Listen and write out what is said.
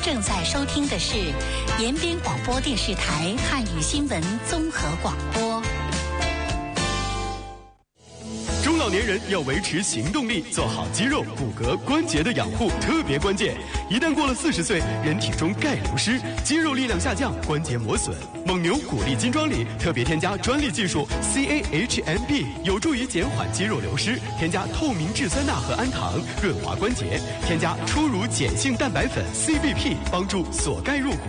正在收听的是延边广播电视台汉语新闻综合广播。 中老年人要维持行动力，做好肌肉、骨骼、关节的养护特别关键。一旦过了40岁，人体中钙流失，肌肉力量下降，关节磨损。蒙牛骨力金装里特别添加专利技术 CAHMP， 有助于减缓肌肉流失。添加透明质酸钠和氨糖，润滑关节。添加初乳碱性蛋白粉 CBP， 帮助锁钙入骨。